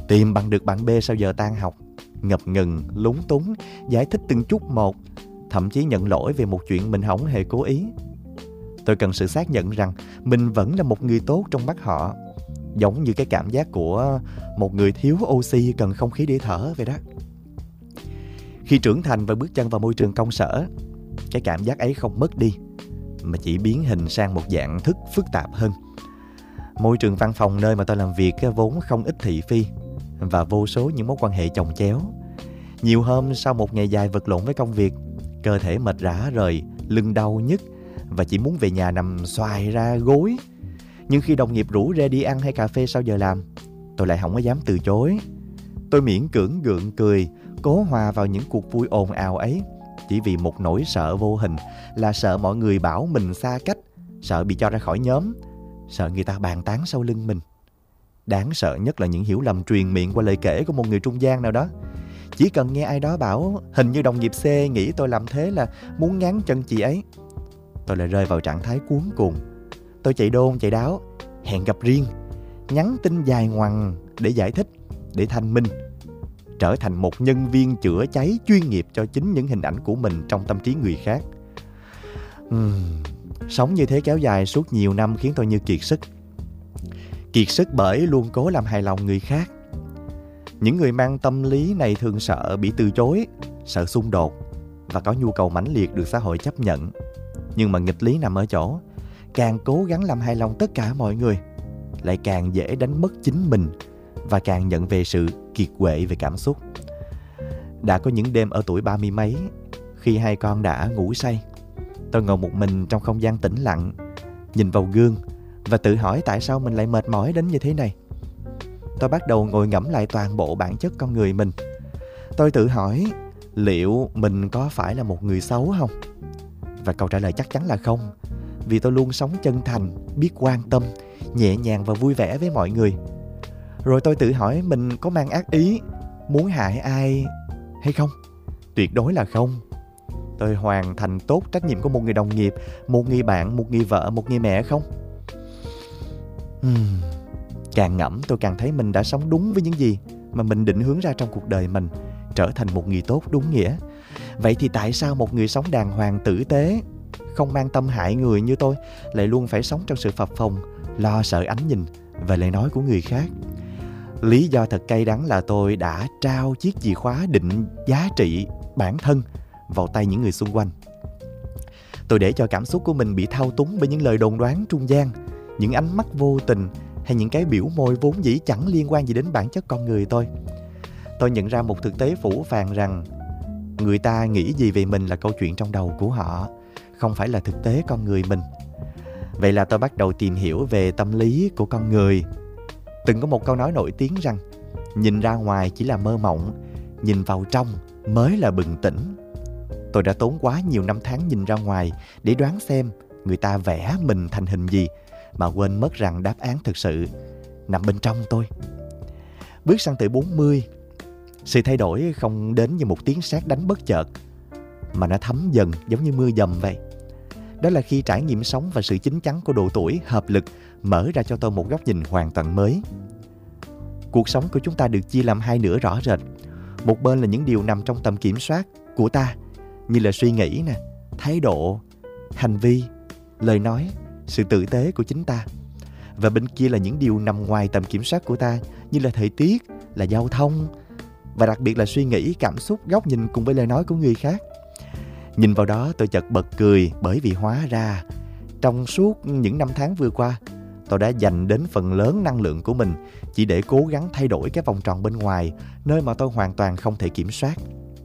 Tìm bằng được bạn B sau giờ tan học, ngập ngừng, lúng túng, giải thích từng chút một, thậm chí nhận lỗi về một chuyện mình không hề cố ý. Tôi cần sự xác nhận rằng mình vẫn là một người tốt trong mắt họ, giống như cái cảm giác của một người thiếu oxy cần không khí để thở vậy đó. Khi trưởng thành và bước chân vào môi trường công sở, cái cảm giác ấy không mất đi, mà chỉ biến hình sang một dạng thức phức tạp hơn. Môi trường văn phòng nơi mà tôi làm việc vốn không ít thị phi và vô số những mối quan hệ chồng chéo. Nhiều hôm sau một ngày dài vật lộn với công việc, cơ thể mệt rã rời, lưng đau nhức và chỉ muốn về nhà nằm xoài ra gối. Nhưng khi đồng nghiệp rủ ra đi ăn hay cà phê sau giờ làm, tôi lại không có dám từ chối. Tôi miễn cưỡng gượng cười, cố hòa vào những cuộc vui ồn ào ấy, chỉ vì một nỗi sợ vô hình là sợ mọi người bảo mình xa cách, sợ bị cho ra khỏi nhóm, sợ người ta bàn tán sau lưng mình. Đáng sợ nhất là những hiểu lầm truyền miệng qua lời kể của một người trung gian nào đó. Chỉ cần nghe ai đó bảo hình như đồng nghiệp C nghĩ tôi làm thế là muốn ngáng chân chị ấy, tôi lại rơi vào trạng thái cuống cuồng. Tôi chạy đôn chạy đáo, hẹn gặp riêng, nhắn tin dài ngoằng để giải thích, để thanh minh, trở thành một nhân viên chữa cháy chuyên nghiệp cho chính những hình ảnh của mình trong tâm trí người khác. Sống như thế kéo dài suốt nhiều năm khiến tôi như kiệt sức. Kiệt sức bởi luôn cố làm hài lòng người khác. Những người mang tâm lý này thường sợ bị từ chối, sợ xung đột và có nhu cầu mãnh liệt được xã hội chấp nhận. Nhưng mà nghịch lý nằm ở chỗ, càng cố gắng làm hài lòng tất cả mọi người, lại càng dễ đánh mất chính mình và càng nhận về sự kiệt quệ về cảm xúc. Đã có những đêm ở tuổi 30 mấy, khi hai con đã ngủ say, tôi ngồi một mình trong không gian tĩnh lặng, nhìn vào gương và tự hỏi tại sao mình lại mệt mỏi đến như thế này. Tôi bắt đầu ngồi ngẫm lại toàn bộ bản chất con người mình. Tôi tự hỏi liệu mình có phải là một người xấu không? Và câu trả lời chắc chắn là không, vì tôi luôn sống chân thành, biết quan tâm, nhẹ nhàng và vui vẻ với mọi người. Rồi tôi tự hỏi mình có mang ác ý, muốn hại ai hay không? Tuyệt đối là không. Tôi hoàn thành tốt trách nhiệm của một người đồng nghiệp, một người bạn, một người vợ, một người mẹ không? Càng ngẫm tôi càng thấy mình đã sống đúng với những gì mà mình định hướng ra trong cuộc đời mình, trở thành một người tốt đúng nghĩa. Vậy thì tại sao một người sống đàng hoàng tử tế, không mang tâm hại người như tôi lại luôn phải sống trong sự phập phồng, lo sợ ánh nhìn và lời nói của người khác? Lý do thật cay đắng là tôi đã trao chiếc chìa khóa định giá trị bản thân vào tay những người xung quanh. Tôi để cho cảm xúc của mình bị thao túng bởi những lời đồn đoán trung gian, những ánh mắt vô tình hay những cái biểu môi vốn dĩ chẳng liên quan gì đến bản chất con người tôi. Tôi nhận ra một thực tế phũ phàng rằng người ta nghĩ gì về mình là câu chuyện trong đầu của họ, không phải là thực tế con người mình. Vậy là tôi bắt đầu tìm hiểu về tâm lý của con người. Từng có một câu nói nổi tiếng rằng nhìn ra ngoài chỉ là mơ mộng, nhìn vào trong mới là bừng tỉnh. Tôi đã tốn quá nhiều năm tháng nhìn ra ngoài để đoán xem người ta vẽ mình thành hình gì, mà quên mất rằng đáp án thực sự nằm bên trong tôi. Bước sang tuổi 40, sự thay đổi không đến như một tiếng sét đánh bất chợt, mà nó thấm dần giống như mưa dầm vậy. Đó là khi trải nghiệm sống và sự chín chắn của độ tuổi hợp lực mở ra cho tôi một góc nhìn hoàn toàn mới. Cuộc sống của chúng ta được chia làm hai nửa rõ rệt. Một bên là những điều nằm trong tầm kiểm soát của ta, như là suy nghĩ nè, thái độ, hành vi, lời nói, sự tử tế của chính ta. Và bên kia là những điều nằm ngoài tầm kiểm soát của ta, như là thời tiết, là giao thông, và đặc biệt là suy nghĩ, cảm xúc, góc nhìn cùng với lời nói của người khác. Nhìn vào đó tôi chợt bật cười, bởi vì hóa ra trong suốt những năm tháng vừa qua, tôi đã dành đến phần lớn năng lượng của mình chỉ để cố gắng thay đổi cái vòng tròn bên ngoài, nơi mà tôi hoàn toàn không thể kiểm soát.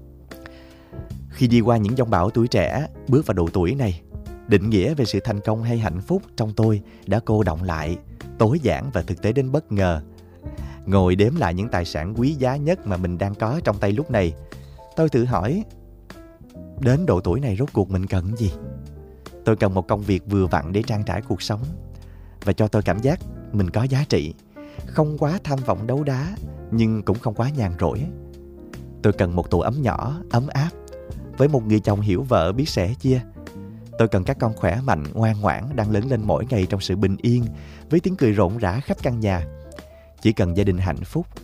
Khi đi qua những dông bão tuổi trẻ, bước vào độ tuổi này, định nghĩa về sự thành công hay hạnh phúc trong tôi đã cô đọng lại, tối giản và thực tế đến bất ngờ. Ngồi đếm lại những tài sản quý giá nhất mà mình đang có trong tay lúc này, tôi tự hỏi, đến độ tuổi này rốt cuộc mình cần gì? Tôi cần một công việc vừa vặn để trang trải cuộc sống và cho tôi cảm giác mình có giá trị, không quá tham vọng đấu đá nhưng cũng không quá nhàn rỗi. Tôi cần một tổ ấm nhỏ, ấm áp, với một người chồng hiểu vợ, biết sẻ chia. Tôi cần các con khỏe mạnh, ngoan ngoãn, đang lớn lên mỗi ngày trong sự bình yên, với tiếng cười rộn rã khắp căn nhà. Chỉ cần gia đình hạnh phúc,